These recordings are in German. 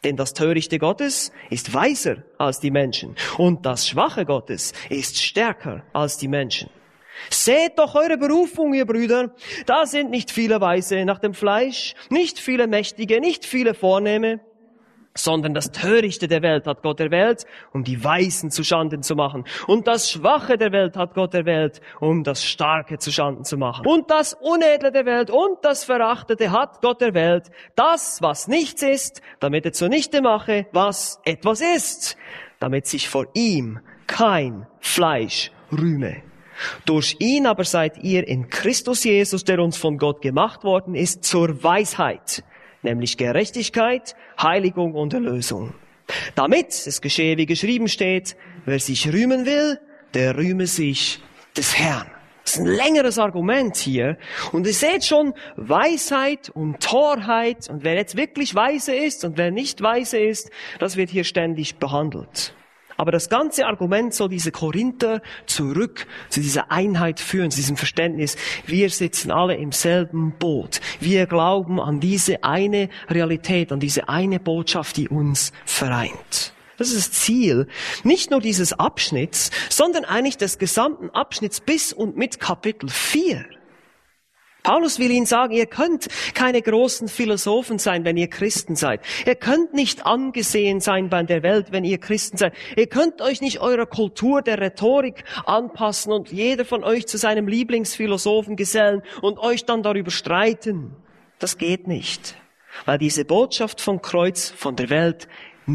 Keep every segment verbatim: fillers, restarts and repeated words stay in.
Denn das Törichte Gottes ist weiser als die Menschen und das Schwache Gottes ist stärker als die Menschen. Seht doch eure Berufung, ihr Brüder. Da sind nicht viele Weise nach dem Fleisch, nicht viele Mächtige, nicht viele Vornehme, sondern das Törichte der Welt hat Gott erwählt, um die Weisen zu Schanden zu machen. Und das Schwache der Welt hat Gott erwählt, um das Starke zu Schanden zu machen. Und das Unedle der Welt und das Verachtete hat Gott erwählt, das, was nichts ist, damit er zunichte mache, was etwas ist, damit sich vor ihm kein Fleisch rühme. Durch ihn aber seid ihr in Christus Jesus, der uns von Gott gemacht worden ist, zur Weisheit, nämlich Gerechtigkeit, Heiligung und Erlösung. Damit es geschehe, wie geschrieben steht, wer sich rühmen will, der rühme sich des Herrn. Das ist ein längeres Argument hier. Und ihr seht schon, Weisheit und Torheit und wer jetzt wirklich weise ist und wer nicht weise ist, das wird hier ständig behandelt. Aber das ganze Argument soll diese Korinther zurück zu dieser Einheit führen, zu diesem Verständnis. Wir sitzen alle im selben Boot. Wir glauben an diese eine Realität, an diese eine Botschaft, die uns vereint. Das ist das Ziel, nicht nur dieses Abschnitts, sondern eigentlich des gesamten Abschnitts bis und mit Kapitel vier. Paulus will ihnen sagen, ihr könnt keine großen Philosophen sein, wenn ihr Christen seid. Ihr könnt nicht angesehen sein bei der Welt, wenn ihr Christen seid. Ihr könnt euch nicht eurer Kultur der Rhetorik anpassen und jeder von euch zu seinem Lieblingsphilosophen gesellen und euch dann darüber streiten. Das geht nicht, weil diese Botschaft vom Kreuz, von der Welt,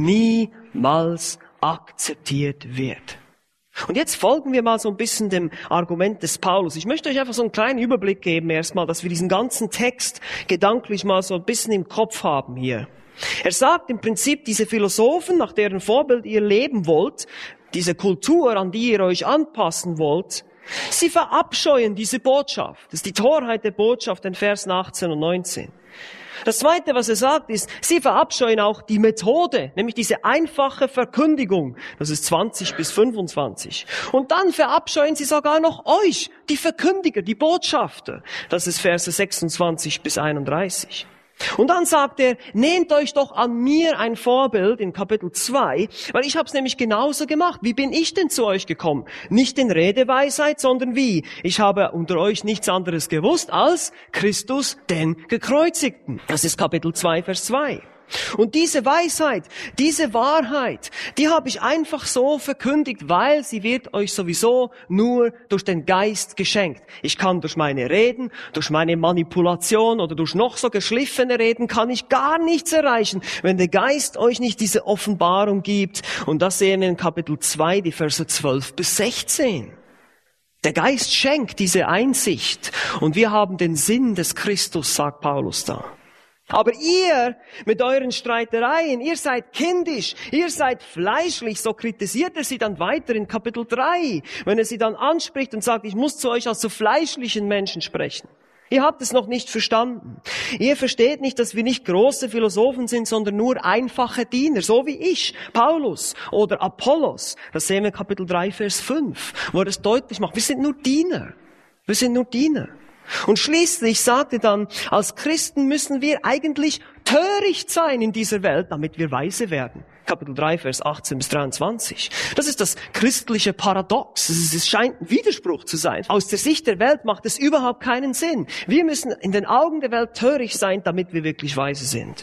niemals akzeptiert wird. Und jetzt folgen wir mal so ein bisschen dem Argument des Paulus. Ich möchte euch einfach so einen kleinen Überblick geben erstmal, dass wir diesen ganzen Text gedanklich mal so ein bisschen im Kopf haben hier. Er sagt im Prinzip, diese Philosophen, nach deren Vorbild ihr leben wollt, diese Kultur, an die ihr euch anpassen wollt, sie verabscheuen diese Botschaft. Das ist die Torheit der Botschaft in Versen achtzehn und neunzehn. Das Zweite, was er sagt, ist, sie verabscheuen auch die Methode, nämlich diese einfache Verkündigung. Das ist zwanzig bis fünfundzwanzig. Und dann verabscheuen sie sogar noch euch, die Verkündiger, die Botschafter. Das ist Verse sechsundzwanzig bis einunddreißig. Und dann sagt er, nehmt euch doch an mir ein Vorbild in Kapitel zwei, weil ich habe es nämlich genauso gemacht. Wie bin ich denn zu euch gekommen? Nicht in Redeweisheit, sondern wie? Ich habe unter euch nichts anderes gewusst als Christus, den Gekreuzigten. Das ist Kapitel zwei, Vers zwei. Und diese Weisheit, diese Wahrheit, die habe ich einfach so verkündigt, weil sie wird euch sowieso nur durch den Geist geschenkt. Ich kann durch meine Reden, durch meine Manipulation oder durch noch so geschliffene Reden kann ich gar nichts erreichen, wenn der Geist euch nicht diese Offenbarung gibt. Und das sehen wir in Kapitel zwei, die Verse zwölf bis sechzehn. Der Geist schenkt diese Einsicht und wir haben den Sinn des Christus, sagt Paulus da. Aber ihr mit euren Streitereien, ihr seid kindisch, ihr seid fleischlich, so kritisiert er sie dann weiter in Kapitel drei, wenn er sie dann anspricht und sagt, ich muss zu euch als zu fleischlichen Menschen sprechen. Ihr habt es noch nicht verstanden. Ihr versteht nicht, dass wir nicht große Philosophen sind, sondern nur einfache Diener, so wie ich, Paulus oder Apollos. Das sehen wir in Kapitel drei, Vers fünf, wo er das deutlich macht. Wir sind nur Diener. Wir sind nur Diener. Und schließlich sagt er dann, als Christen müssen wir eigentlich töricht sein in dieser Welt, damit wir weise werden. Kapitel drei, Vers achtzehn bis dreiundzwanzig. Das ist das christliche Paradox. Es scheint ein Widerspruch zu sein. Aus der Sicht der Welt macht es überhaupt keinen Sinn. Wir müssen in den Augen der Welt töricht sein, damit wir wirklich weise sind.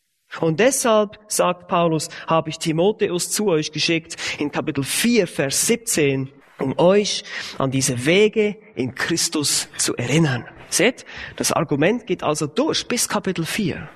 Und deshalb, sagt Paulus, habe ich Timotheus zu euch geschickt in Kapitel vier, Vers siebzehn, um euch an diese Wege in Christus zu erinnern. Seht, das Argument geht also durch bis Kapitel vier.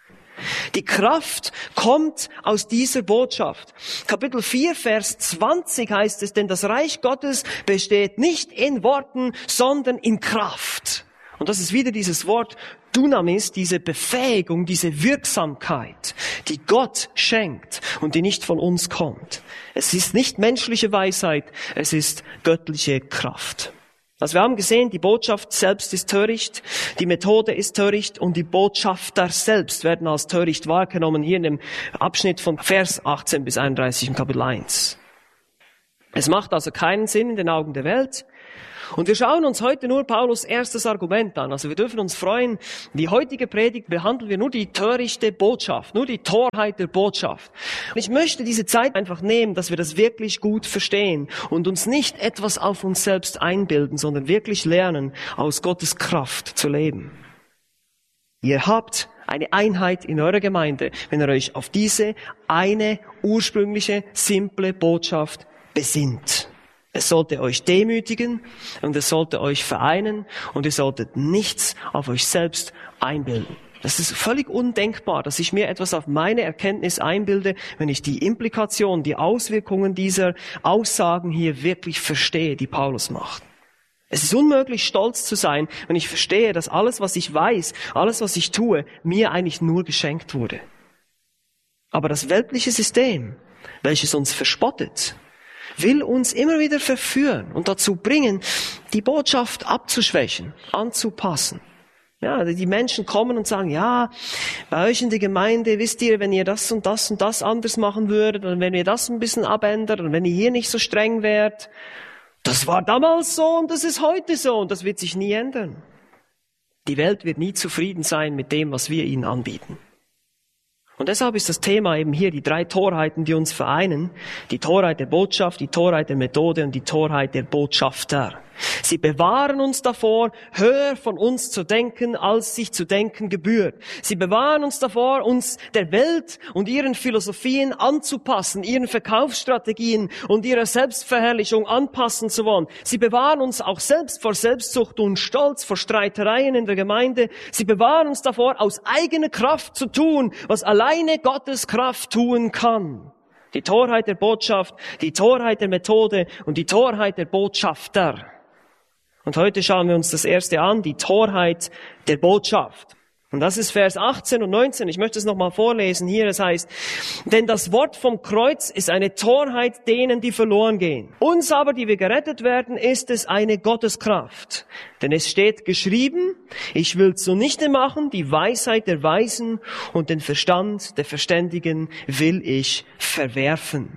Die Kraft kommt aus dieser Botschaft. Kapitel vier, Vers zwanzig heißt es, denn das Reich Gottes besteht nicht in Worten, sondern in Kraft. Und das ist wieder dieses Wort Dunamis, diese Befähigung, diese Wirksamkeit, die Gott schenkt und die nicht von uns kommt. Es ist nicht menschliche Weisheit, es ist göttliche Kraft. Also wir haben gesehen, die Botschaft selbst ist töricht, die Methode ist töricht und die Botschafter selbst werden als töricht wahrgenommen, hier in dem Abschnitt von Vers achtzehn bis einunddreißig im Kapitel eins. Es macht also keinen Sinn in den Augen der Welt, Und wir schauen uns heute nur Paulus' erstes Argument an. Also wir dürfen uns freuen, die heutige Predigt behandeln wir nur die törichte Botschaft, nur die Torheit der Botschaft. Und ich möchte diese Zeit einfach nehmen, dass wir das wirklich gut verstehen und uns nicht etwas auf uns selbst einbilden, sondern wirklich lernen, aus Gottes Kraft zu leben. Ihr habt eine Einheit in eurer Gemeinde, wenn ihr euch auf diese eine ursprüngliche, simple Botschaft besinnt. Es sollte euch demütigen und es sollte euch vereinen und ihr solltet nichts auf euch selbst einbilden. Das ist völlig undenkbar, dass ich mir etwas auf meine Erkenntnis einbilde, wenn ich die Implikation, die Auswirkungen dieser Aussagen hier wirklich verstehe, die Paulus macht. Es ist unmöglich, stolz zu sein, wenn ich verstehe, dass alles, was ich weiß, alles, was ich tue, mir eigentlich nur geschenkt wurde. Aber das weltliche System, welches uns verspottet, will uns immer wieder verführen und dazu bringen, die Botschaft abzuschwächen, anzupassen. Ja, die Menschen kommen und sagen, ja, bei euch in der Gemeinde, wisst ihr, wenn ihr das und das und das anders machen würdet und wenn ihr das ein bisschen abändert und wenn ihr hier nicht so streng wärt, das war damals so und das ist heute so und das wird sich nie ändern. Die Welt wird nie zufrieden sein mit dem, was wir ihnen anbieten. Und deshalb ist das Thema eben hier die drei Torheiten, die uns vereinen. Die Torheit der Botschaft, die Torheit der Methode und die Torheit der Botschafter. Sie bewahren uns davor, höher von uns zu denken, als sich zu denken gebührt. Sie bewahren uns davor, uns der Welt und ihren Philosophien anzupassen, ihren Verkaufsstrategien und ihrer Selbstverherrlichung anpassen zu wollen. Sie bewahren uns auch selbst vor Selbstsucht und Stolz, vor Streitereien in der Gemeinde. Sie bewahren uns davor, aus eigener Kraft zu tun, was alleine Gottes Kraft tun kann. Die Torheit der Botschaft, die Torheit der Methode und die Torheit der Botschafter. Und heute schauen wir uns das erste an, die Torheit der Botschaft. Und das ist Vers achtzehn und neunzehn. Ich möchte es nochmal vorlesen hier. Es heißt, denn das Wort vom Kreuz ist eine Torheit denen, die verloren gehen. Uns aber, die wir gerettet werden, ist es eine Gotteskraft. Denn es steht geschrieben, ich will zunichte machen die Weisheit der Weisen und den Verstand der Verständigen will ich verwerfen.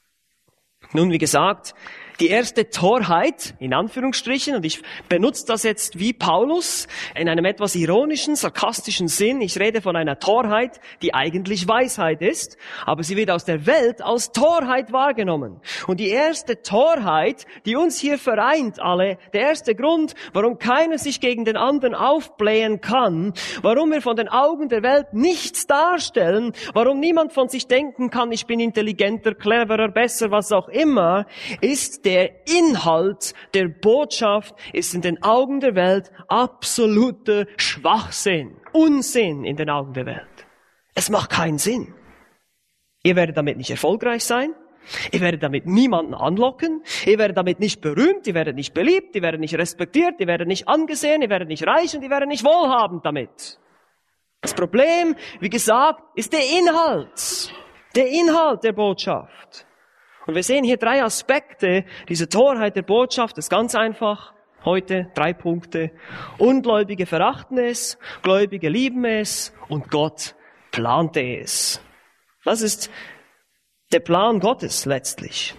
Nun, wie gesagt, die erste Torheit, in Anführungsstrichen, und ich benutze das jetzt wie Paulus, in einem etwas ironischen, sarkastischen Sinn. Ich rede von einer Torheit, die eigentlich Weisheit ist, aber sie wird aus der Welt als Torheit wahrgenommen. Und die erste Torheit, die uns hier vereint alle, der erste Grund, warum keiner sich gegen den anderen aufblähen kann, warum wir von den Augen der Welt nichts darstellen, warum niemand von sich denken kann, ich bin intelligenter, cleverer, besser, was auch immer, ist der Inhalt der Botschaft ist in den Augen der Welt absoluter Schwachsinn, Unsinn in den Augen der Welt. Es macht keinen Sinn. Ihr werdet damit nicht erfolgreich sein, ihr werdet damit niemanden anlocken, ihr werdet damit nicht berühmt, ihr werdet nicht beliebt, ihr werdet nicht respektiert, ihr werdet nicht angesehen, ihr werdet nicht reich und ihr werdet nicht wohlhabend damit. Das Problem, wie gesagt, ist der Inhalt, der Inhalt der Botschaft. Und wir sehen hier drei Aspekte dieser Torheit der Botschaft. Das ist ganz einfach. Heute drei Punkte. Ungläubige verachten es, Gläubige lieben es und Gott plante es. Das ist der Plan Gottes letztlich.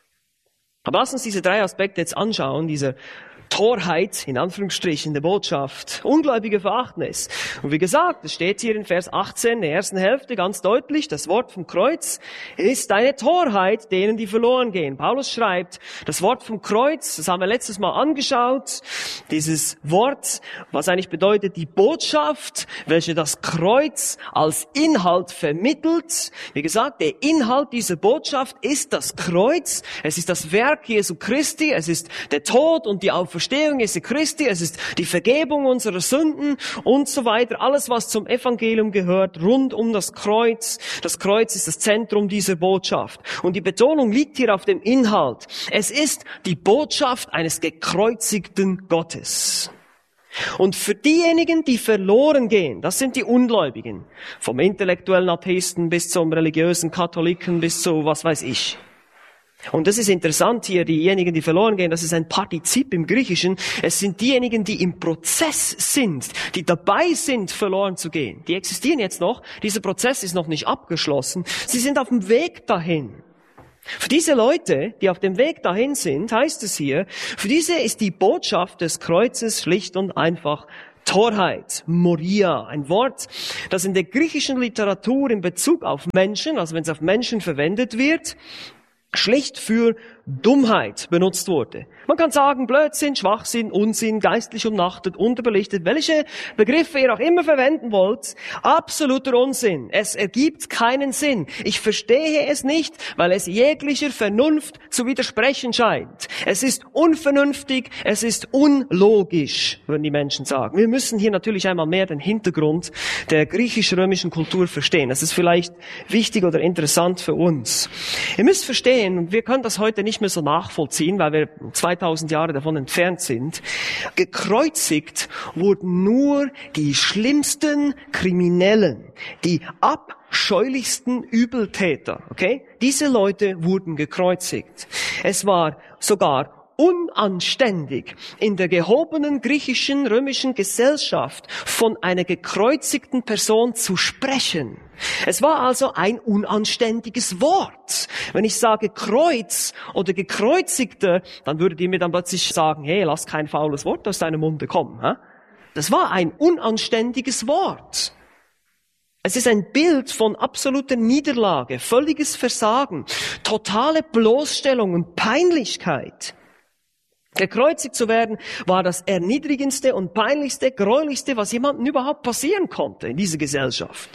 Aber lass uns diese drei Aspekte jetzt anschauen, diese Torheit, in Anführungsstrichen, der Botschaft. Ungläubige verachten es. Und wie gesagt, es steht hier in Vers achtzehn, der ersten Hälfte, ganz deutlich, das Wort vom Kreuz ist eine Torheit denen, die verloren gehen. Paulus schreibt, das Wort vom Kreuz, das haben wir letztes Mal angeschaut, dieses Wort, was eigentlich bedeutet, die Botschaft, welche das Kreuz als Inhalt vermittelt. Wie gesagt, der Inhalt dieser Botschaft ist das Kreuz. Es ist das Werk Jesu Christi, es ist der Tod und die Auferstehung Jesu Christi, es ist die Vergebung unserer Sünden und so weiter. Alles, was zum Evangelium gehört, rund um das Kreuz. Das Kreuz ist das Zentrum dieser Botschaft. Und die Betonung liegt hier auf dem Inhalt. Es ist die Botschaft eines gekreuzigten Gottes. Und für diejenigen, die verloren gehen, das sind die Ungläubigen. Vom intellektuellen Atheisten bis zum religiösen Katholiken bis zu was weiß ich. Und das ist interessant hier, diejenigen, die verloren gehen, das ist ein Partizip im Griechischen. Es sind diejenigen, die im Prozess sind, die dabei sind, verloren zu gehen. Die existieren jetzt noch. Dieser Prozess ist noch nicht abgeschlossen. Sie sind auf dem Weg dahin. Für diese Leute, die auf dem Weg dahin sind, heißt es hier, für diese ist die Botschaft des Kreuzes schlicht und einfach Torheit, Moria, ein Wort, das in der griechischen Literatur in Bezug auf Menschen, also wenn es auf Menschen verwendet wird, schlicht für Dummheit benutzt wurde. Man kann sagen Blödsinn, Schwachsinn, Unsinn, geistlich umnachtet, unterbelichtet, welche Begriffe ihr auch immer verwenden wollt. Absoluter Unsinn. Es ergibt keinen Sinn. Ich verstehe es nicht, weil es jeglicher Vernunft zu widersprechen scheint. Es ist unvernünftig, es ist unlogisch, würden die Menschen sagen. Wir müssen hier natürlich einmal mehr den Hintergrund der griechisch-römischen Kultur verstehen. Das ist vielleicht wichtig oder interessant für uns. Ihr müsst verstehen, und wir können das heute nicht mehr so nachvollziehen, weil wir zweitausend Jahre davon entfernt sind. Gekreuzigt wurden nur die schlimmsten Kriminellen, die abscheulichsten Übeltäter, okay? Diese Leute wurden gekreuzigt. Es war sogar unanständig, in der gehobenen griechischen, römischen Gesellschaft von einer gekreuzigten Person zu sprechen. Es war also ein unanständiges Wort. Wenn ich sage Kreuz oder Gekreuzigter, dann würdet ihr mir dann plötzlich sagen, hey, lass kein faules Wort aus deinem Munde kommen. Hä? Das war ein unanständiges Wort. Es ist ein Bild von absoluter Niederlage, völliges Versagen, totale Bloßstellung und Peinlichkeit. Gekreuzigt zu werden war das erniedrigendste und peinlichste, gräulichste, was jemandem überhaupt passieren konnte in dieser Gesellschaft.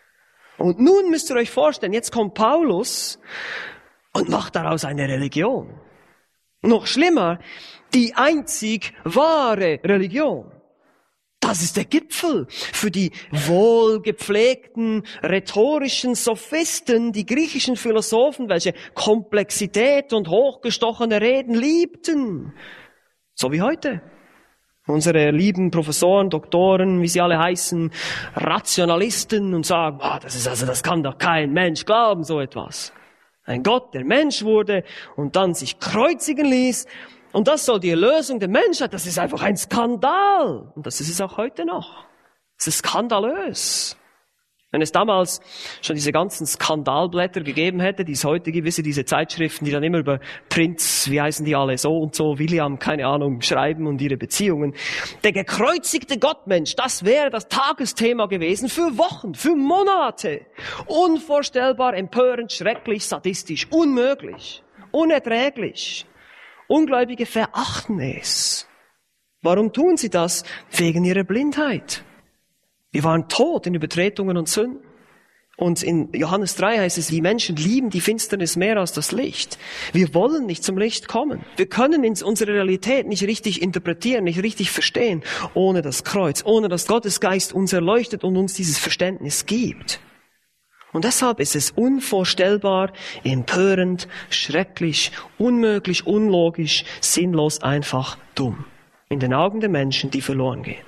Und nun müsst ihr euch vorstellen, jetzt kommt Paulus und macht daraus eine Religion. Noch schlimmer, die einzig wahre Religion. Das ist der Gipfel für die wohlgepflegten, rhetorischen Sophisten, die griechischen Philosophen, welche Komplexität und hochgestochene Reden liebten. So wie heute. Unsere lieben Professoren, Doktoren, wie sie alle heißen, Rationalisten und sagen, ah, das ist also, das kann doch kein Mensch glauben, so etwas. Ein Gott, der Mensch wurde und dann sich kreuzigen ließ. Und das soll die Erlösung der Menschheit, das ist einfach ein Skandal. Und das ist es auch heute noch. Es ist skandalös. Wenn es damals schon diese ganzen Skandalblätter gegeben hätte, die es heute gibt, wisst ihr, diese Zeitschriften, die dann immer über Prinz, wie heißen die alle, so und so, William, keine Ahnung, schreiben und ihre Beziehungen. Der gekreuzigte Gottmensch, das wäre das Tagesthema gewesen für Wochen, für Monate. Unvorstellbar, empörend, schrecklich, sadistisch, unmöglich, unerträglich. Ungläubige verachten es. Warum tun sie das? Wegen ihrer Blindheit. Wir waren tot in Übertretungen und Sünden. Und in Johannes drei heißt es, die Menschen lieben die Finsternis mehr als das Licht. Wir wollen nicht zum Licht kommen. Wir können unsere Realität nicht richtig interpretieren, nicht richtig verstehen, ohne das Kreuz, ohne dass Gottes Geist uns erleuchtet und uns dieses Verständnis gibt. Und deshalb ist es unvorstellbar, empörend, schrecklich, unmöglich, unlogisch, sinnlos, einfach dumm. In den Augen der Menschen, die verloren gehen.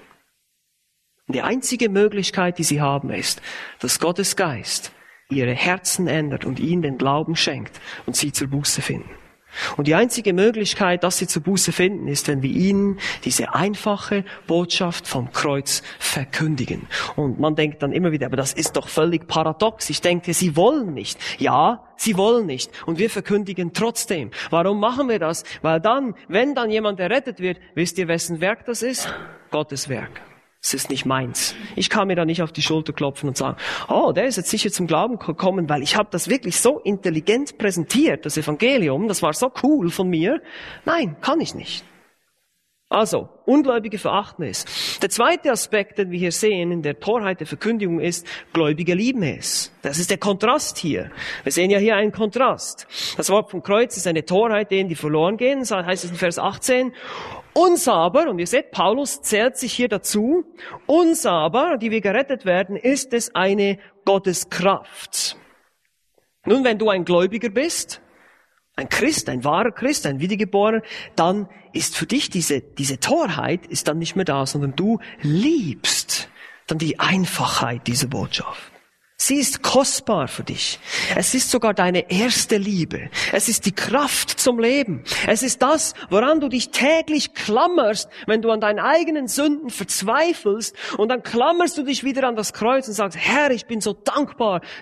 Und die einzige Möglichkeit, die sie haben, ist, dass Gottes Geist ihre Herzen ändert und ihnen den Glauben schenkt und sie zur Buße finden. Und die einzige Möglichkeit, dass sie zur Buße finden, ist, wenn wir ihnen diese einfache Botschaft vom Kreuz verkündigen. Und man denkt dann immer wieder, aber das ist doch völlig paradox. Ich denke, sie wollen nicht. Ja, sie wollen nicht. Und wir verkündigen trotzdem. Warum machen wir das? Weil dann, wenn dann jemand errettet wird, wisst ihr, wessen Werk das ist? Gottes Werk. Es ist nicht meins. Ich kann mir da nicht auf die Schulter klopfen und sagen, oh, der ist jetzt sicher zum Glauben gekommen, weil ich habe das wirklich so intelligent präsentiert, das Evangelium, das war so cool von mir. Nein, kann ich nicht. Also, Ungläubige verachten es. Der zweite Aspekt, den wir hier sehen in der Torheit der Verkündigung ist, Gläubige lieben es. Das ist der Kontrast hier. Wir sehen ja hier einen Kontrast. Das Wort vom Kreuz ist eine Torheit, denen die verloren gehen, das heißt es in Vers achtzehn. Uns aber, und ihr seht, Paulus zählt sich hier dazu, uns aber, die wir gerettet werden, ist es eine Gotteskraft. Nun, wenn du ein Gläubiger bist, ein Christ, ein wahrer Christ, ein Wiedergeborener, dann ist für dich diese, diese Torheit ist dann nicht mehr da, sondern du liebst dann die Einfachheit dieser Botschaft. Sie ist kostbar für dich. Es ist sogar deine erste Liebe. Es ist die Kraft zum Leben. Es ist das, woran du dich täglich klammerst, wenn du an deinen eigenen Sünden verzweifelst. Und dann klammerst du dich wieder an das Kreuz und sagst, Herr, ich bin so dankbar, dass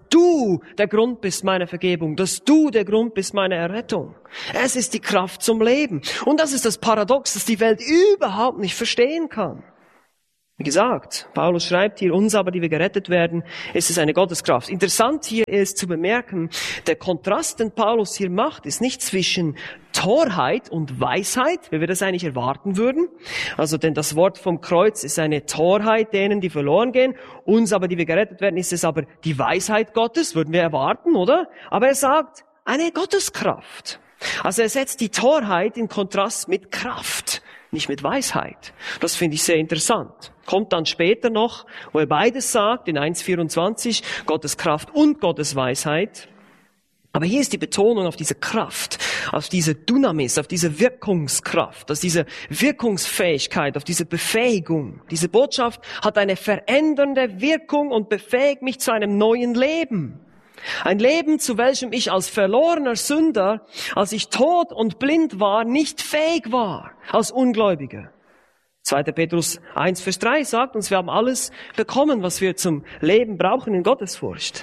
du der Grund bist meiner Vergebung, dass du der Grund bist meiner Errettung. Es ist die Kraft zum Leben. Und das ist das Paradox, das die Welt überhaupt nicht verstehen kann. Wie gesagt, Paulus schreibt hier, uns aber, die wir gerettet werden, ist es eine Gotteskraft. Interessant hier ist zu bemerken, der Kontrast, den Paulus hier macht, ist nicht zwischen Torheit und Weisheit, wie wir das eigentlich erwarten würden. Also, denn das Wort vom Kreuz ist eine Torheit denen, die verloren gehen. Uns aber, die wir gerettet werden, ist es aber die Weisheit Gottes, würden wir erwarten, oder? Aber er sagt, eine Gotteskraft. Also er setzt die Torheit in Kontrast mit Kraft, nicht mit Weisheit. Das finde ich sehr interessant. Kommt dann später noch, wo er beides sagt, in eins vierundzwanzig, Gottes Kraft und Gottes Weisheit. Aber hier ist die Betonung auf diese Kraft, auf diese Dynamis, auf diese Wirkungskraft, auf diese Wirkungsfähigkeit, auf diese Befähigung. Diese Botschaft hat eine verändernde Wirkung und befähigt mich zu einem neuen Leben. Ein Leben, zu welchem ich als verlorener Sünder, als ich tot und blind war, nicht fähig war, als Ungläubiger. zweiter Petrus eins, Vers drei sagt uns, wir haben alles bekommen, was wir zum Leben brauchen in Gottesfurcht.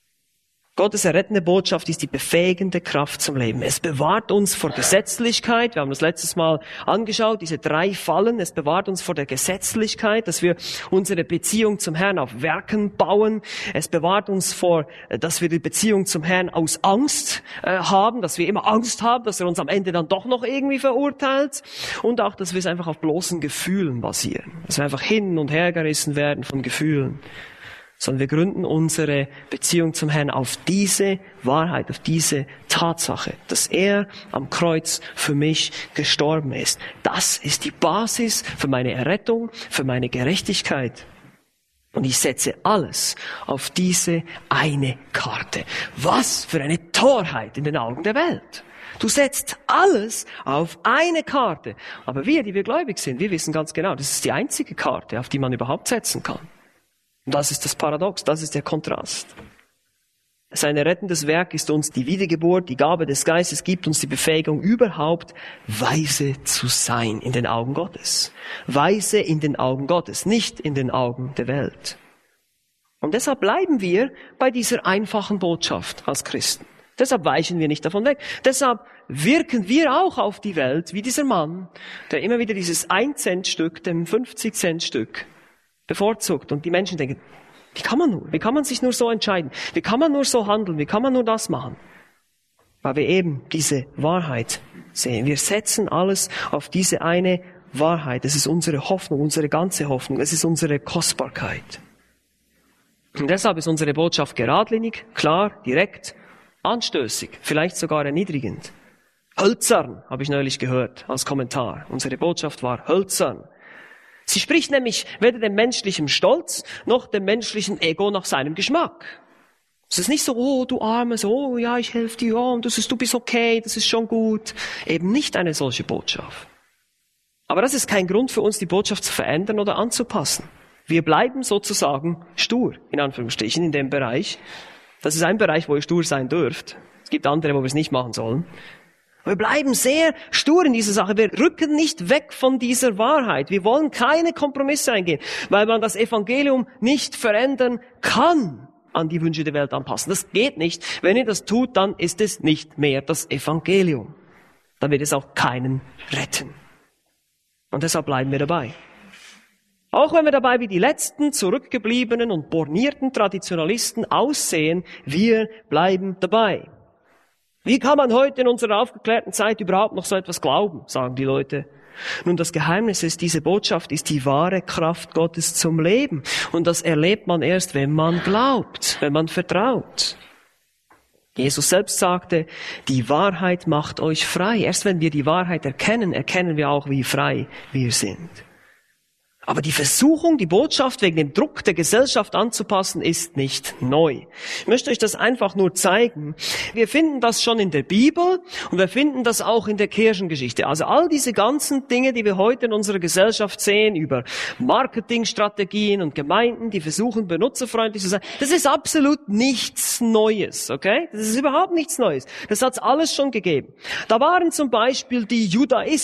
Gottes errettende Botschaft ist die befähigende Kraft zum Leben. Es bewahrt uns vor Gesetzlichkeit. Wir haben das letztes Mal angeschaut, diese drei Fallen. Es bewahrt uns vor der Gesetzlichkeit, dass wir unsere Beziehung zum Herrn auf Werken bauen. Es bewahrt uns vor, dass wir die Beziehung zum Herrn aus Angst äh, haben, dass wir immer Angst haben, dass er uns am Ende dann doch noch irgendwie verurteilt. Und auch, dass wir es einfach auf bloßen Gefühlen basieren. Dass wir einfach hin und her gerissen werden von Gefühlen. Sondern wir gründen unsere Beziehung zum Herrn auf diese Wahrheit, auf diese Tatsache, dass er am Kreuz für mich gestorben ist. Das ist die Basis für meine Errettung, für meine Gerechtigkeit. Und ich setze alles auf diese eine Karte. Was für eine Torheit in den Augen der Welt. Du setzt alles auf eine Karte. Aber wir, die wir gläubig sind, wir wissen ganz genau, das ist die einzige Karte, auf die man überhaupt setzen kann. Und das ist das Paradox, das ist der Kontrast. Sein rettendes Werk ist uns die Wiedergeburt, die Gabe des Geistes gibt uns die Befähigung, überhaupt weise zu sein in den Augen Gottes. Weise in den Augen Gottes, nicht in den Augen der Welt. Und deshalb bleiben wir bei dieser einfachen Botschaft als Christen. Deshalb weichen wir nicht davon weg. Deshalb wirken wir auch auf die Welt wie dieser Mann, der immer wieder dieses ein-Cent-Stück, dem fünfzig-Cent-Stück bevorzugt. Und die Menschen denken, wie kann man nur, wie kann man sich nur so entscheiden? Wie kann man nur so handeln? Wie kann man nur das machen? Weil wir eben diese Wahrheit sehen. Wir setzen alles auf diese eine Wahrheit. Es ist unsere Hoffnung, unsere ganze Hoffnung. Es ist unsere Kostbarkeit. Und deshalb ist unsere Botschaft geradlinig, klar, direkt, anstößig, vielleicht sogar erniedrigend. Hölzern, habe ich neulich gehört als Kommentar. Unsere Botschaft war hölzern. Sie spricht nämlich weder dem menschlichen Stolz noch dem menschlichen Ego nach seinem Geschmack. Es ist nicht so, oh, du Armes, oh, ja, ich helfe dir, oh, und das ist, du bist okay, das ist schon gut. Eben nicht eine solche Botschaft. Aber das ist kein Grund für uns, die Botschaft zu verändern oder anzupassen. Wir bleiben sozusagen stur, in Anführungsstrichen, in dem Bereich. Das ist ein Bereich, wo ihr stur sein dürft. Es gibt andere, wo wir es nicht machen sollen. Wir bleiben sehr stur in dieser Sache. Wir rücken nicht weg von dieser Wahrheit. Wir wollen keine Kompromisse eingehen, weil man das Evangelium nicht verändern kann, an die Wünsche der Welt anpassen. Das geht nicht. Wenn ihr das tut, dann ist es nicht mehr das Evangelium. Dann wird es auch keinen retten. Und deshalb bleiben wir dabei. Auch wenn wir dabei wie die letzten zurückgebliebenen und bornierten Traditionalisten aussehen, wir bleiben dabei. Wie kann man heute in unserer aufgeklärten Zeit überhaupt noch so etwas glauben, sagen die Leute. Nun, das Geheimnis ist, diese Botschaft ist die wahre Kraft Gottes zum Leben. Und das erlebt man erst, wenn man glaubt, wenn man vertraut. Jesus selbst sagte, die Wahrheit macht euch frei. Erst wenn wir die Wahrheit erkennen, erkennen wir auch, wie frei wir sind. Aber die Versuchung, die Botschaft wegen dem Druck der Gesellschaft anzupassen, ist nicht neu. Ich möchte euch das einfach nur zeigen. Wir finden das schon in der Bibel und wir finden das auch in der Kirchengeschichte. Also all diese ganzen Dinge, die wir heute in unserer Gesellschaft sehen, über Marketingstrategien und Gemeinden, die versuchen, benutzerfreundlich zu sein, das ist absolut nichts Neues, okay? Das ist überhaupt nichts Neues. Das hat's alles schon gegeben. Da waren zum Beispiel die Judaisten.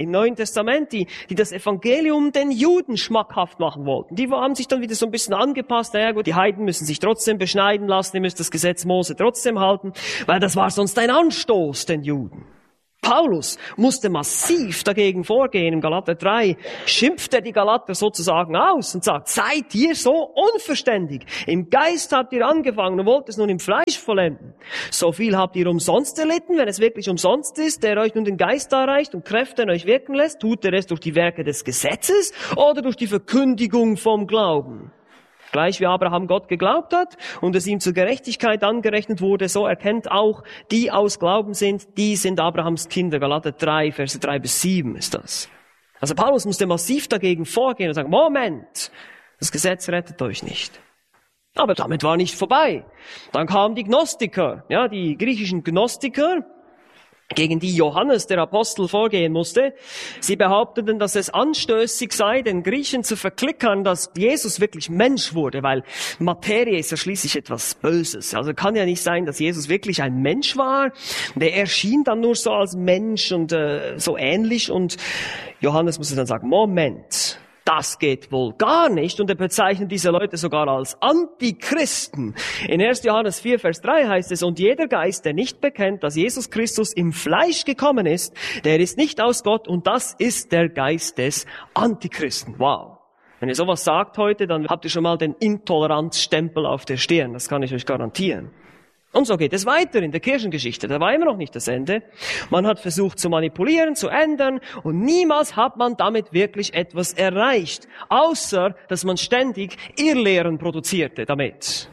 im Neuen Testament, die, die das Evangelium den Juden schmackhaft machen wollten. Die haben sich dann wieder so ein bisschen angepasst. Naja gut, die Heiden müssen sich trotzdem beschneiden lassen, die müssen das Gesetz Mose trotzdem halten, weil das war sonst ein Anstoß den Juden. Paulus musste massiv dagegen vorgehen. Im Galater drei schimpft er die Galater sozusagen aus und sagt, seid ihr so unverständig? Im Geist habt ihr angefangen und wollt es nun im Fleisch vollenden. So viel habt ihr umsonst erlitten, wenn es wirklich umsonst ist, der euch nun den Geist erreicht und Kräfte in euch wirken lässt. Tut ihr es durch die Werke des Gesetzes oder durch die Verkündigung vom Glauben? Gleich wie Abraham Gott geglaubt hat und es ihm zur Gerechtigkeit angerechnet wurde, so erkennt auch, die aus Glauben sind, die sind Abrahams Kinder. Galater drei, Verse drei bis sieben ist das. Also Paulus musste massiv dagegen vorgehen und sagen, Moment, das Gesetz rettet euch nicht. Aber damit war nicht vorbei. Dann kamen die Gnostiker, ja, die griechischen Gnostiker, gegen die Johannes, der Apostel, vorgehen musste. Sie behaupteten, dass es anstößig sei, den Griechen zu verklickern, dass Jesus wirklich Mensch wurde, weil Materie ist ja schließlich etwas Böses. Also kann ja nicht sein, dass Jesus wirklich ein Mensch war. Der erschien dann nur so als Mensch und äh, so ähnlich und Johannes musste dann sagen, Moment, das geht wohl gar nicht. Und er bezeichnet diese Leute sogar als Antichristen. In erster Johannes vier, Vers drei heißt es, und jeder Geist, der nicht bekennt, dass Jesus Christus im Fleisch gekommen ist, der ist nicht aus Gott und das ist der Geist des Antichristen. Wow. Wenn ihr sowas sagt heute, dann habt ihr schon mal den Intoleranzstempel auf der Stirn. Das kann ich euch garantieren. Und so geht es weiter in der Kirchengeschichte. Da war immer noch nicht das Ende. Man hat versucht zu manipulieren, zu ändern und niemals hat man damit wirklich etwas erreicht. Außer, dass man ständig Irrlehren produzierte damit.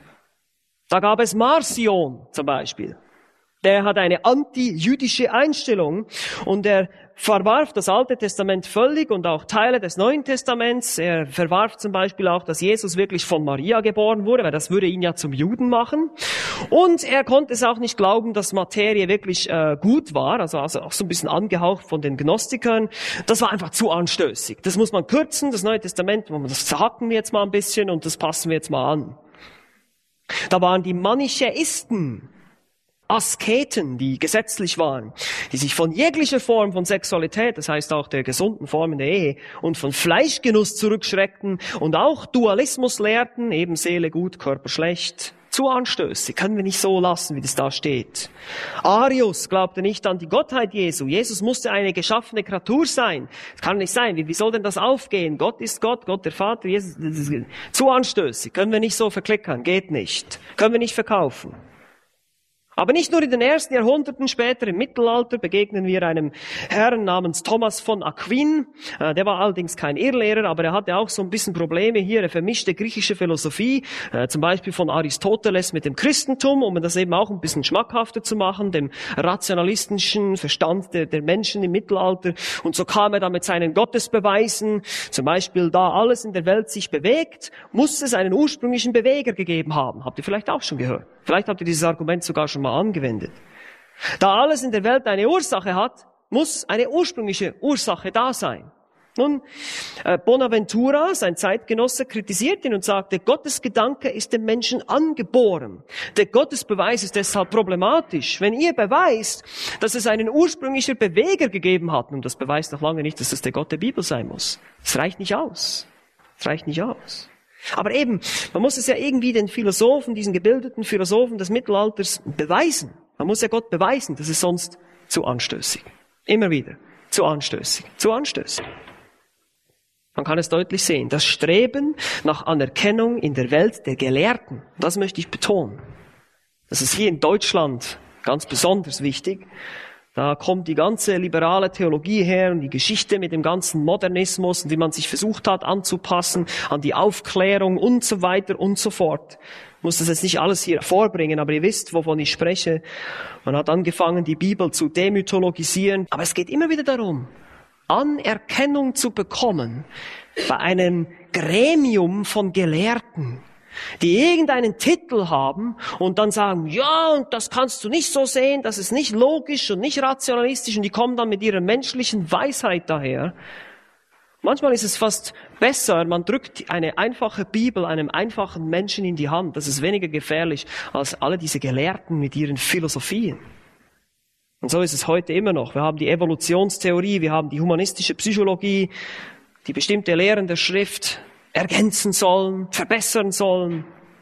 Da gab es Marcion zum Beispiel. Der hat eine anti-jüdische Einstellung und er verwarf das Alte Testament völlig und auch Teile des Neuen Testaments. Er verwarf zum Beispiel auch, dass Jesus wirklich von Maria geboren wurde, weil das würde ihn ja zum Juden machen. Und er konnte es auch nicht glauben, dass Materie wirklich äh, gut war, also, also auch so ein bisschen angehaucht von den Gnostikern. Das war einfach zu anstößig. Das muss man kürzen, das Neue Testament, das zerhacken wir jetzt mal ein bisschen und das passen wir jetzt mal an. Da waren die Manichäisten, Asketen, die gesetzlich waren, die sich von jeglicher Form von Sexualität, das heißt auch der gesunden Formen der Ehe, und von Fleischgenuss zurückschreckten und auch Dualismus lehrten, eben Seele gut, Körper schlecht. Zu anstößig, können wir nicht so lassen, wie das da steht. Arius glaubte nicht an die Gottheit Jesu. Jesus musste eine geschaffene Kreatur sein. Das kann nicht sein. Wie, wie soll denn das aufgehen? Gott ist Gott, Gott der Vater, Jesus. Das ist zu anstößig, können wir nicht so verklickern, geht nicht. Können wir nicht verkaufen. Aber nicht nur in den ersten Jahrhunderten, später im Mittelalter begegnen wir einem Herrn namens Thomas von Aquin. Äh, der war allerdings kein Irrlehrer, aber er hatte auch so ein bisschen Probleme hier. Er vermischte griechische Philosophie, äh, zum Beispiel von Aristoteles mit dem Christentum, um das eben auch ein bisschen schmackhafter zu machen, dem rationalistischen Verstand der, der Menschen im Mittelalter. Und so kam er dann mit seinen Gottesbeweisen, zum Beispiel da alles in der Welt sich bewegt, muss es einen ursprünglichen Beweger gegeben haben. Habt ihr vielleicht auch schon gehört? Vielleicht habt ihr dieses Argument sogar schon mal angewendet. Da alles in der Welt eine Ursache hat, muss eine ursprüngliche Ursache da sein. Nun, Bonaventura, sein Zeitgenosse, kritisiert ihn und sagte, Gottes Gedanke ist dem Menschen angeboren. Der Gottesbeweis ist deshalb problematisch. Wenn ihr beweist, dass es einen ursprünglichen Beweger gegeben hat, und das beweist noch lange nicht, dass es der Gott der Bibel sein muss. Das reicht nicht aus. Das reicht nicht aus. Aber eben, man muss es ja irgendwie den Philosophen, diesen gebildeten Philosophen des Mittelalters beweisen. Man muss ja Gott beweisen, das ist sonst zu anstößig. Immer wieder. Zu anstößig. Zu anstößig. Man kann es deutlich sehen. Das Streben nach Anerkennung in der Welt der Gelehrten, das möchte ich betonen. Das ist hier in Deutschland ganz besonders wichtig. Da kommt die ganze liberale Theologie her und die Geschichte mit dem ganzen Modernismus und wie man sich versucht hat anzupassen an die Aufklärung und so weiter und so fort. Ich muss das jetzt nicht alles hier vorbringen, aber ihr wisst, wovon ich spreche. Man hat angefangen, die Bibel zu demythologisieren. Aber es geht immer wieder darum, Anerkennung zu bekommen bei einem Gremium von Gelehrten, die irgendeinen Titel haben und dann sagen, ja, und das kannst du nicht so sehen, das ist nicht logisch und nicht rationalistisch, und die kommen dann mit ihrer menschlichen Weisheit daher. Manchmal ist es fast besser, man drückt eine einfache Bibel einem einfachen Menschen in die Hand. Das ist weniger gefährlich als alle diese Gelehrten mit ihren Philosophien. Und so ist es heute immer noch. Wir haben die Evolutionstheorie, wir haben die humanistische Psychologie, die bestimmte Lehren der Schrift ergänzen sollen, verbessern sollen.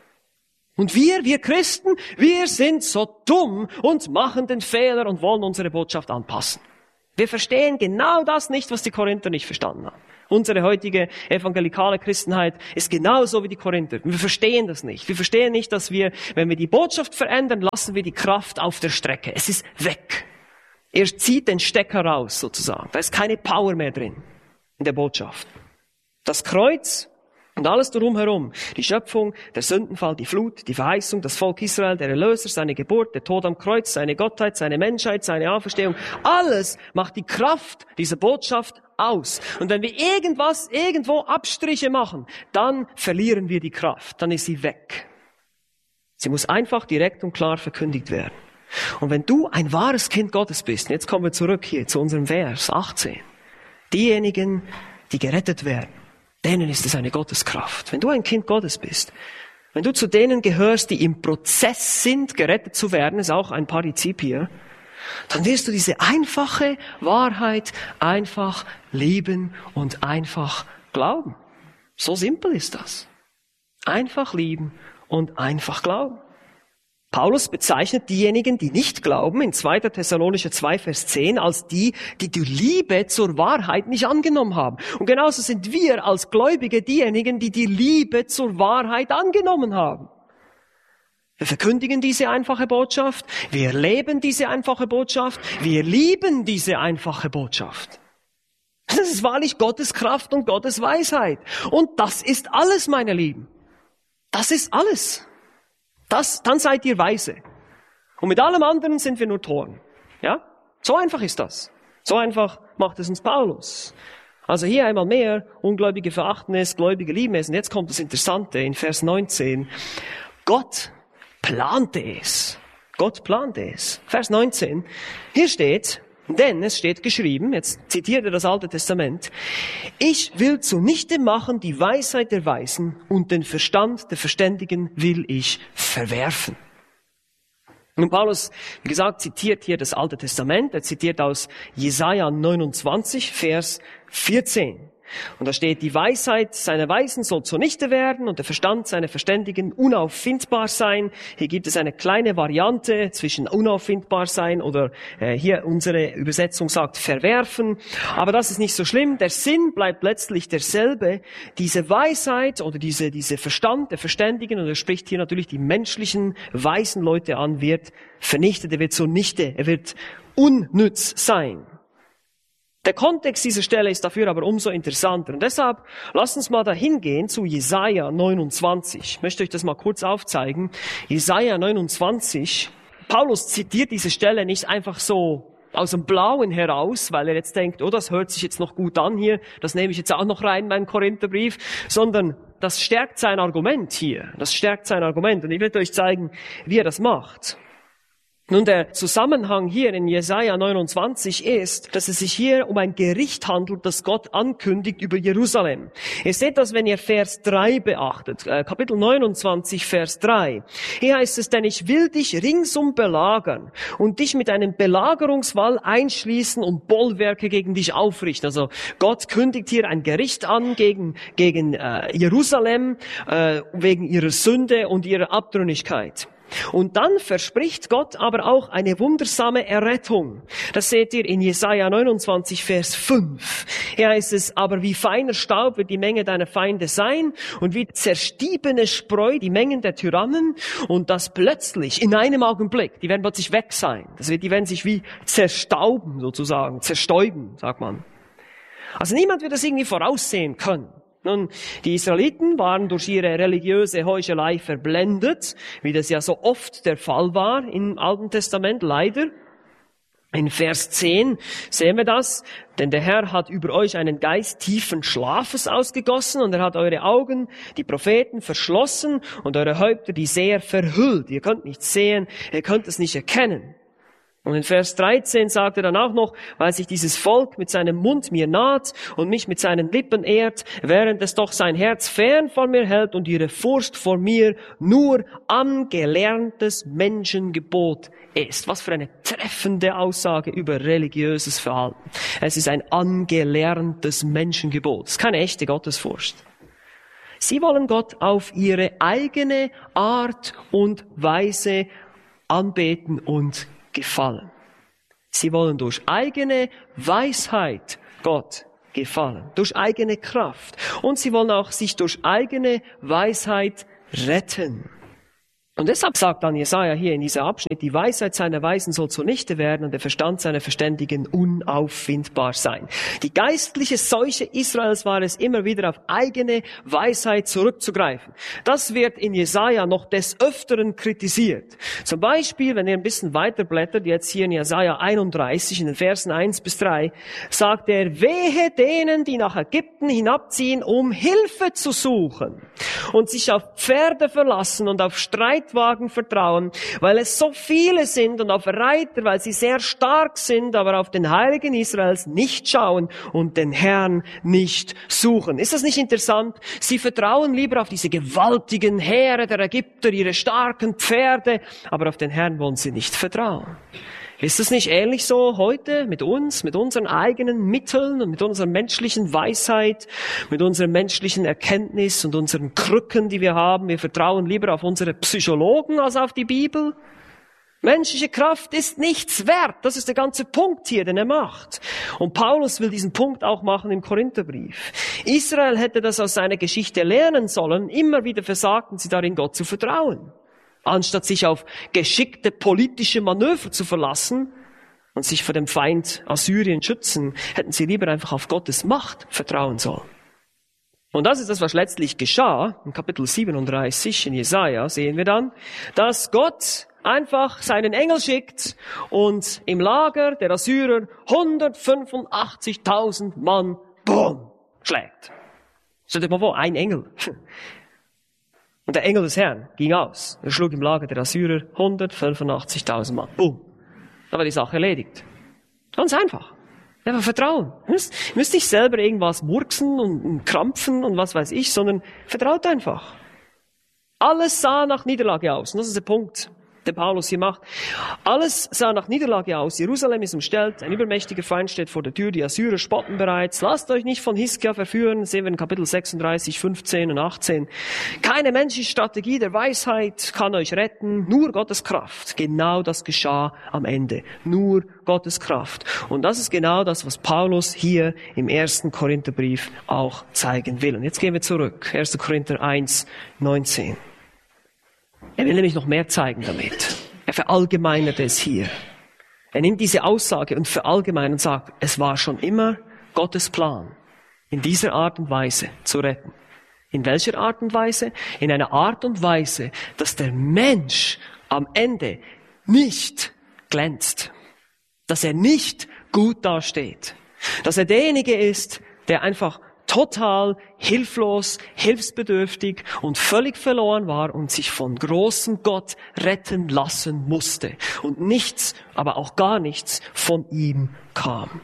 Und wir, wir Christen, wir sind so dumm und machen den Fehler und wollen unsere Botschaft anpassen. Wir verstehen genau das nicht, was die Korinther nicht verstanden haben. Unsere heutige evangelikale Christenheit ist genauso wie die Korinther. Wir verstehen das nicht. Wir verstehen nicht, dass wir, wenn wir die Botschaft verändern, lassen wir die Kraft auf der Strecke. Es ist weg. Er zieht den Stecker raus, sozusagen. Da ist keine Power mehr drin in der Botschaft. Das Kreuz und alles drumherum, die Schöpfung, der Sündenfall, die Flut, die Verheißung, das Volk Israel, der Erlöser, seine Geburt, der Tod am Kreuz, seine Gottheit, seine Menschheit, seine Auferstehung, alles macht die Kraft dieser Botschaft aus. Und wenn wir irgendwas, irgendwo Abstriche machen, dann verlieren wir die Kraft, dann ist sie weg. Sie muss einfach direkt und klar verkündigt werden. Und wenn du ein wahres Kind Gottes bist, jetzt kommen wir zurück hier zu unserem Vers achtzehn, diejenigen, die gerettet werden, denen ist es eine Gotteskraft. Wenn du ein Kind Gottes bist, wenn du zu denen gehörst, die im Prozess sind, gerettet zu werden, ist auch ein Partizip hier, dann wirst du diese einfache Wahrheit einfach lieben und einfach glauben. So simpel ist das. Einfach lieben und einfach glauben. Paulus bezeichnet diejenigen, die nicht glauben, in zweiter Thessalonicher zwei, Vers zehn, als die, die die Liebe zur Wahrheit nicht angenommen haben. Und genauso sind wir als Gläubige diejenigen, die die Liebe zur Wahrheit angenommen haben. Wir verkündigen diese einfache Botschaft, wir leben diese einfache Botschaft, wir lieben diese einfache Botschaft. Das ist wahrlich Gottes Kraft und Gottes Weisheit. Und das ist alles, meine Lieben. Das ist alles. Das, dann seid ihr weise. Und mit allem anderen sind wir nur Toren. Ja? So einfach ist das. So einfach macht es uns Paulus. Also hier einmal mehr, Ungläubige verachten es, Gläubige lieben es. Und jetzt kommt das Interessante in Vers neunzehn. Gott plante es. Gott plante es. Vers neunzehn. Hier steht, denn es steht geschrieben, jetzt zitiert er das Alte Testament, ich will zunichte machen die Weisheit der Weisen und den Verstand der Verständigen will ich verwerfen. Nun, Paulus, wie gesagt, zitiert hier das Alte Testament, er zitiert aus Jesaja neunundzwanzig, Vers vierzehn. Und da steht, die Weisheit seiner Weisen soll zunichte werden und der Verstand seiner Verständigen unauffindbar sein. Hier gibt es eine kleine Variante zwischen unauffindbar sein oder äh, hier unsere Übersetzung sagt verwerfen. Aber das ist nicht so schlimm. Der Sinn bleibt letztlich derselbe. Diese Weisheit oder diese, diese Verstand der Verständigen, und er spricht hier natürlich die menschlichen, weisen Leute an, wird vernichtet, er wird zunichte, er wird unnütz sein. Der Kontext dieser Stelle ist dafür aber umso interessanter. Und deshalb lasst uns mal dahin gehen zu Jesaja neunundzwanzig. Ich möchte euch das mal kurz aufzeigen. Jesaja neunundzwanzig. Paulus zitiert diese Stelle nicht einfach so aus dem Blauen heraus, weil er jetzt denkt, oh, das hört sich jetzt noch gut an hier, das nehme ich jetzt auch noch rein in meinen Korintherbrief, sondern das stärkt sein Argument hier. Das stärkt sein Argument. Und ich werde euch zeigen, wie er das macht. Nun, der Zusammenhang hier in Jesaja neunundzwanzig ist, dass es sich hier um ein Gericht handelt, das Gott ankündigt über Jerusalem. Ihr seht das, wenn ihr Vers drei beachtet, äh, Kapitel neunundzwanzig, Vers drei. Hier heißt es, denn ich will dich ringsum belagern und dich mit einem Belagerungswall einschließen und Bollwerke gegen dich aufrichten. Also Gott kündigt hier ein Gericht an gegen, gegen äh, Jerusalem, äh, wegen ihrer Sünde und ihrer Abtrünnigkeit. Und dann verspricht Gott aber auch eine wundersame Errettung. Das seht ihr in Jesaja neunundzwanzig, Vers fünf. Hier heißt es, aber wie feiner Staub wird die Menge deiner Feinde sein und wie zerstiebene Spreu die Mengen der Tyrannen und das plötzlich in einem Augenblick, die werden plötzlich weg sein. Das wird, die werden sich wie zerstauben sozusagen, zerstäuben, sagt man. Also niemand wird das irgendwie voraussehen können. Nun, die Israeliten waren durch ihre religiöse Heuchelei verblendet, wie das ja so oft der Fall war im Alten Testament, leider. In Vers zehn sehen wir das, denn der Herr hat über euch einen Geist tiefen Schlafes ausgegossen und er hat eure Augen, die Propheten, verschlossen und eure Häupter, die Seher, verhüllt. Ihr könnt nichts sehen, ihr könnt es nicht erkennen. Und in Vers dreizehn sagt er dann auch noch, weil sich dieses Volk mit seinem Mund mir naht und mich mit seinen Lippen ehrt, während es doch sein Herz fern von mir hält und ihre Furcht vor mir nur angelerntes Menschengebot ist. Was für eine treffende Aussage über religiöses Verhalten. Es ist ein angelerntes Menschengebot. Es ist keine echte Gottesfurcht. Sie wollen Gott auf ihre eigene Art und Weise anbeten und gefallen. Sie wollen durch eigene Weisheit Gott gefallen, durch eigene Kraft. Und sie wollen auch sich durch eigene Weisheit retten. Und deshalb sagt dann Jesaja hier in dieser Abschnitt, die Weisheit seiner Weisen soll zunichte werden und der Verstand seiner Verständigen unauffindbar sein. Die geistliche Seuche Israels war es, immer wieder auf eigene Weisheit zurückzugreifen. Das wird in Jesaja noch des Öfteren kritisiert. Zum Beispiel, wenn ihr ein bisschen weiter blättert, jetzt hier in Jesaja einunddreißig, in den Versen eins bis drei, sagt er, wehe denen, die nach Ägypten hinabziehen, um Hilfe zu suchen und sich auf Pferde verlassen und auf Streit Wagen vertrauen, weil es so viele sind und auf Reiter, weil sie sehr stark sind, aber auf den Heiligen Israels nicht schauen und den Herrn nicht suchen. Ist das nicht interessant? Sie vertrauen lieber auf diese gewaltigen Heere der Ägypter, ihre starken Pferde, aber auf den Herrn wollen sie nicht vertrauen. Ist es nicht ähnlich so heute mit uns, mit unseren eigenen Mitteln und mit unserer menschlichen Weisheit, mit unserer menschlichen Erkenntnis und unseren Krücken, die wir haben? Wir vertrauen lieber auf unsere Psychologen als auf die Bibel. Menschliche Kraft ist nichts wert. Das ist der ganze Punkt hier, den er macht. Und Paulus will diesen Punkt auch machen im Korintherbrief. Israel hätte das aus seiner Geschichte lernen sollen. Immer wieder versagten sie darin, Gott zu vertrauen. Anstatt sich auf geschickte politische Manöver zu verlassen und sich vor dem Feind Assyrien schützen, hätten sie lieber einfach auf Gottes Macht vertrauen sollen. Und das ist das, was letztlich geschah. In Kapitel siebenunddreißig in Jesaja sehen wir dann, dass Gott einfach seinen Engel schickt und im Lager der Assyrer hundertfünfundachtzigtausend Mann, boom, schlägt. Stellt euch mal vor, ein Engel. Und der Engel des Herrn ging aus. Er schlug im Lager der Assyrer hundertfünfundachtzigtausend Mann. Boom. Da war die Sache erledigt. Ganz einfach. Einfach Vertrauen. Ihr müsst, ihr müsst nicht selber irgendwas murksen und, und krampfen und was weiß ich, sondern vertraut einfach. Alles sah nach Niederlage aus. Und das ist der Punkt, den Paulus hier macht. Alles sah nach Niederlage aus. Jerusalem ist umstellt. Ein übermächtiger Feind steht vor der Tür. Die Assyrer spotten bereits. Lasst euch nicht von Hiskia verführen. Das sehen wir in Kapitel sechsunddreißig, fünfzehn und achtzehn. Keine menschliche Strategie der Weisheit kann euch retten. Nur Gottes Kraft. Genau das geschah am Ende. Nur Gottes Kraft. Und das ist genau das, was Paulus hier im ersten Korintherbrief auch zeigen will. Und jetzt gehen wir zurück. erster Korinther eins, neunzehn. Er will nämlich noch mehr zeigen damit. Er verallgemeinert es hier. Er nimmt diese Aussage und verallgemeinert und sagt, es war schon immer Gottes Plan, in dieser Art und Weise zu retten. In welcher Art und Weise? In einer Art und Weise, dass der Mensch am Ende nicht glänzt. Dass er nicht gut dasteht. Dass er derjenige ist, der einfach total hilflos, hilfsbedürftig und völlig verloren war und sich von großem Gott retten lassen musste. Und nichts, aber auch gar nichts von ihm kam.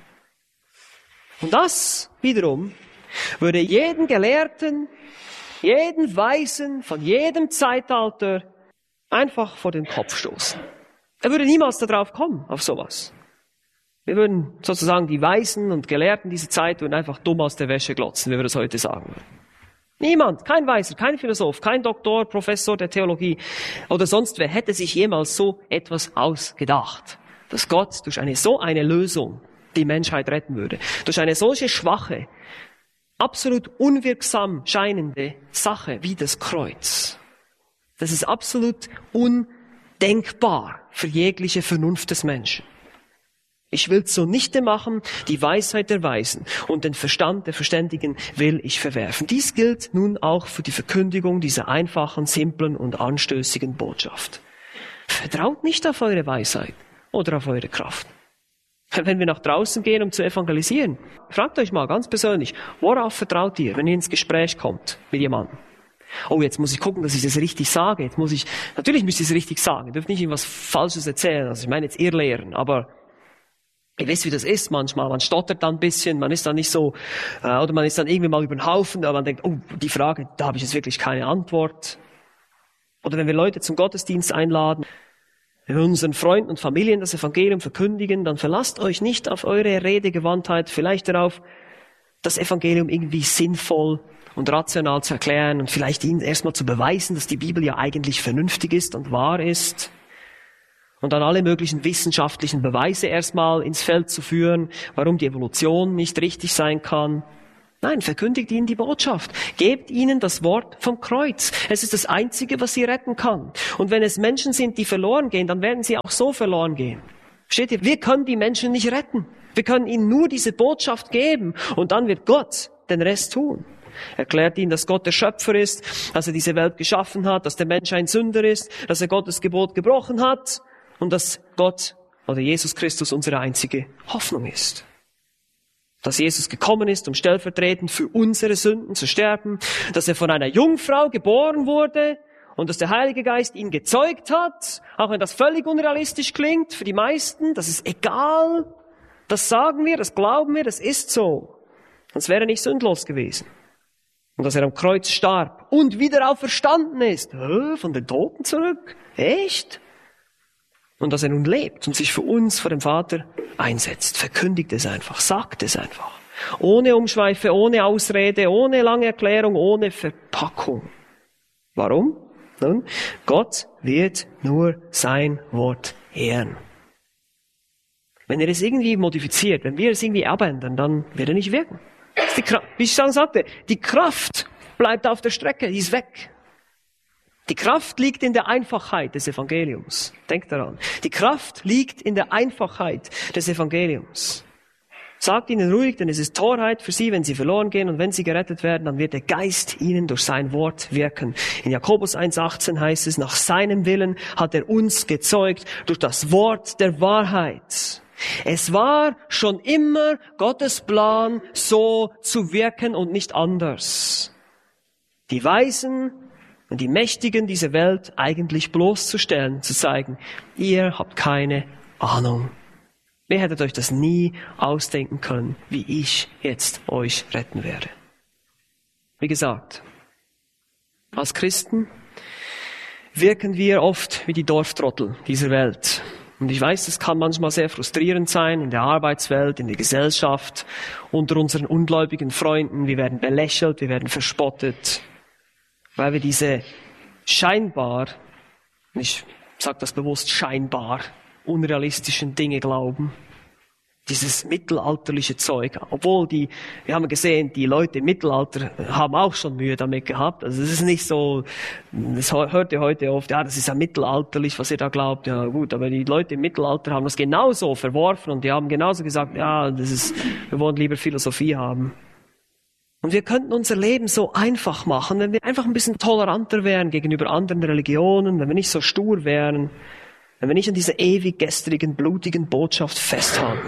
Und das wiederum würde jeden Gelehrten, jeden Weisen von jedem Zeitalter einfach vor den Kopf stoßen. Er würde niemals darauf kommen, auf sowas. Wir würden sozusagen die Weisen und Gelehrten dieser Zeit würden einfach dumm aus der Wäsche glotzen, wie wir das heute sagen. Niemand, kein Weiser, kein Philosoph, kein Doktor, Professor der Theologie oder sonst wer hätte sich jemals so etwas ausgedacht, dass Gott durch eine so eine Lösung die Menschheit retten würde. Durch eine solche schwache, absolut unwirksam scheinende Sache wie das Kreuz. Das ist absolut undenkbar für jegliche Vernunft des Menschen. Ich will zunichte machen, die Weisheit der Weisen und den Verstand der Verständigen will ich verwerfen. Dies gilt nun auch für die Verkündigung dieser einfachen, simplen und anstößigen Botschaft. Vertraut nicht auf eure Weisheit oder auf eure Kraft. Wenn wir nach draußen gehen, um zu evangelisieren, fragt euch mal ganz persönlich, worauf vertraut ihr, wenn ihr ins Gespräch kommt mit jemandem? Oh, jetzt muss ich gucken, dass ich das richtig sage. Jetzt muss ich, natürlich müsst ihr es richtig sagen. Ihr dürft nicht irgendwas Falsches erzählen. Also ich meine jetzt irrlehren, aber ihr wisst, wie das ist manchmal. Man stottert dann ein bisschen, man ist dann nicht so, äh, oder man ist dann irgendwie mal über den Haufen, aber man denkt, oh, die Frage, da habe ich jetzt wirklich keine Antwort. Oder wenn wir Leute zum Gottesdienst einladen, wenn wir unseren Freunden und Familien das Evangelium verkündigen, dann verlasst euch nicht auf eure Redegewandtheit, vielleicht darauf, das Evangelium irgendwie sinnvoll und rational zu erklären und vielleicht ihnen erstmal zu beweisen, dass die Bibel ja eigentlich vernünftig ist und wahr ist. Und dann alle möglichen wissenschaftlichen Beweise erstmal ins Feld zu führen, warum die Evolution nicht richtig sein kann. Nein, verkündigt ihnen die Botschaft. Gebt ihnen das Wort vom Kreuz. Es ist das Einzige, was sie retten kann. Und wenn es Menschen sind, die verloren gehen, dann werden sie auch so verloren gehen. Versteht ihr? Wir können die Menschen nicht retten. Wir können ihnen nur diese Botschaft geben und dann wird Gott den Rest tun. Erklärt ihnen, dass Gott der Schöpfer ist, dass er diese Welt geschaffen hat, dass der Mensch ein Sünder ist, dass er Gottes Gebot gebrochen hat und dass Gott oder Jesus Christus unsere einzige Hoffnung ist. Dass Jesus gekommen ist, um stellvertretend für unsere Sünden zu sterben, dass er von einer Jungfrau geboren wurde und dass der Heilige Geist ihn gezeugt hat, auch wenn das völlig unrealistisch klingt für die meisten, das ist egal, das sagen wir, das glauben wir, das ist so. Sonst wäre er nicht sündlos gewesen. Und dass er am Kreuz starb und wieder auferstanden ist, Hä, von den Toten zurück, echt? Und dass er nun lebt und sich für uns vor dem Vater einsetzt. Verkündigt es einfach, sagt es einfach. Ohne Umschweife, ohne Ausrede, ohne lange Erklärung, ohne Verpackung. Warum? Nun, Gott wird nur sein Wort ehren. Wenn er es irgendwie modifiziert, wenn wir es irgendwie abändern, dann wird er nicht wirken. Die Kraft, wie ich schon sagte, die Kraft bleibt auf der Strecke, die ist weg. Die Kraft liegt in der Einfachheit des Evangeliums. Denkt daran. Die Kraft liegt in der Einfachheit des Evangeliums. Sagt ihnen ruhig, denn es ist Torheit für sie, wenn sie verloren gehen, und wenn sie gerettet werden, dann wird der Geist ihnen durch sein Wort wirken. In Jakobus eins achtzehn heißt es, nach seinem Willen hat er uns gezeugt durch das Wort der Wahrheit. Es war schon immer Gottes Plan, so zu wirken und nicht anders. Die Weisen und die Mächtigen dieser Welt eigentlich bloßzustellen, zu zeigen, ihr habt keine Ahnung. Ihr hättet euch das nie ausdenken können, wie ich jetzt euch retten werde. Wie gesagt, als Christen wirken wir oft wie die Dorftrottel dieser Welt. Und ich weiß, das kann manchmal sehr frustrierend sein in der Arbeitswelt, in der Gesellschaft, unter unseren ungläubigen Freunden. Wir werden belächelt, wir werden verspottet, weil wir diese scheinbar, ich sage das bewusst scheinbar, unrealistischen Dinge glauben. Dieses mittelalterliche Zeug. Obwohl die, wir haben gesehen, die Leute im Mittelalter haben auch schon Mühe damit gehabt. Also es ist nicht so, das hört ihr heute oft, ja, das ist ja mittelalterlich, was ihr da glaubt. Ja gut, aber die Leute im Mittelalter haben das genauso verworfen und die haben genauso gesagt, ja, das ist, wir wollen lieber Philosophie haben. Und wir könnten unser Leben so einfach machen, wenn wir einfach ein bisschen toleranter wären gegenüber anderen Religionen, wenn wir nicht so stur wären, wenn wir nicht an dieser ewig gestrigen, blutigen Botschaft festhalten.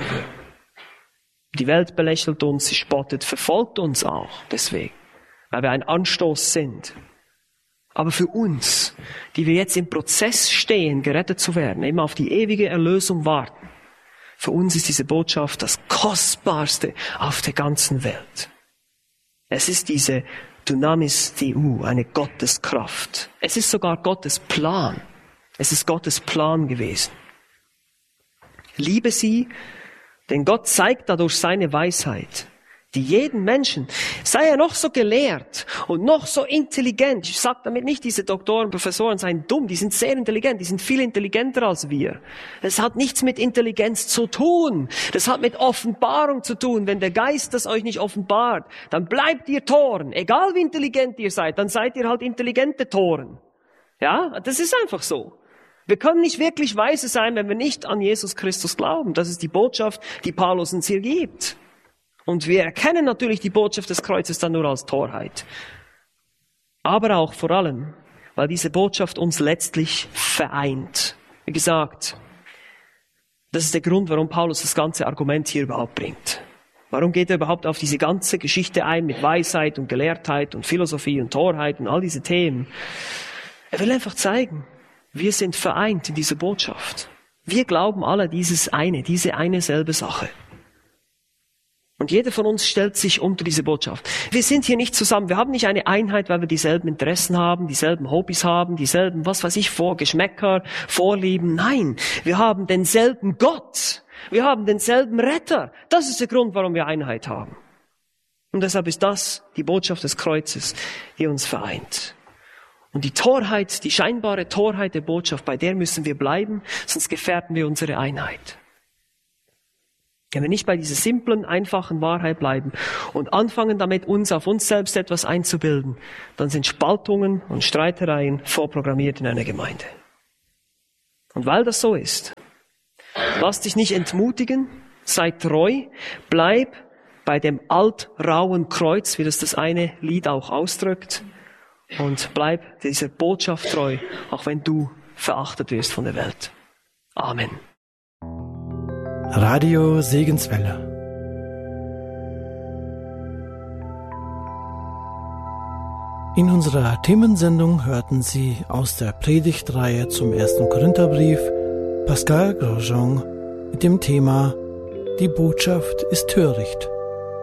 Die Welt belächelt uns, sie spottet, verfolgt uns auch deswegen, weil wir ein Anstoß sind. Aber für uns, die wir jetzt im Prozess stehen, gerettet zu werden, immer auf die ewige Erlösung warten, für uns ist diese Botschaft das Kostbarste auf der ganzen Welt. Es ist diese Dynamis Deu, eine Gotteskraft. Es ist sogar Gottes Plan. Es ist Gottes Plan gewesen. Liebe sie, denn Gott zeigt dadurch seine Weisheit, die jeden Menschen, sei er noch so gelehrt und noch so intelligent, ich sage damit nicht, diese Doktoren, Professoren seien dumm, die sind sehr intelligent, die sind viel intelligenter als wir. Es hat nichts mit Intelligenz zu tun, das hat mit Offenbarung zu tun. Wenn der Geist das euch nicht offenbart, dann bleibt ihr Toren, egal wie intelligent ihr seid, dann seid ihr halt intelligente Toren. Ja, das ist einfach so. Wir können nicht wirklich weise sein, wenn wir nicht an Jesus Christus glauben. Das ist die Botschaft, die Paulus uns hier gibt. Und wir erkennen natürlich die Botschaft des Kreuzes dann nur als Torheit. Aber auch vor allem, weil diese Botschaft uns letztlich vereint. Wie gesagt, das ist der Grund, warum Paulus das ganze Argument hier überhaupt bringt. Warum geht er überhaupt auf diese ganze Geschichte ein mit Weisheit und Gelehrtheit und Philosophie und Torheit und all diese Themen? Er will einfach zeigen, wir sind vereint in dieser Botschaft. Wir glauben alle dieses eine, diese eine selbe Sache. Und jeder von uns stellt sich unter diese Botschaft. Wir sind hier nicht zusammen. Wir haben nicht eine Einheit, weil wir dieselben Interessen haben, dieselben Hobbys haben, dieselben, was weiß ich, Vor- Geschmäcker, Vorlieben. Nein, wir haben denselben Gott. Wir haben denselben Retter. Das ist der Grund, warum wir Einheit haben. Und deshalb ist das die Botschaft des Kreuzes, die uns vereint. Und die Torheit, die scheinbare Torheit der Botschaft, bei der müssen wir bleiben, sonst gefährden wir unsere Einheit. Wenn wir nicht bei dieser simplen, einfachen Wahrheit bleiben und anfangen damit, uns auf uns selbst etwas einzubilden, dann sind Spaltungen und Streitereien vorprogrammiert in einer Gemeinde. Und weil das so ist, lass dich nicht entmutigen, sei treu, bleib bei dem altrauen Kreuz, wie das das eine Lied auch ausdrückt, und bleib dieser Botschaft treu, auch wenn du verachtet wirst von der Welt. Amen. Radio Segenswelle. In unserer Themensendung hörten Sie aus der Predigtreihe zum ersten Korintherbrief Pascal Grosjean mit dem Thema Die Botschaft ist töricht.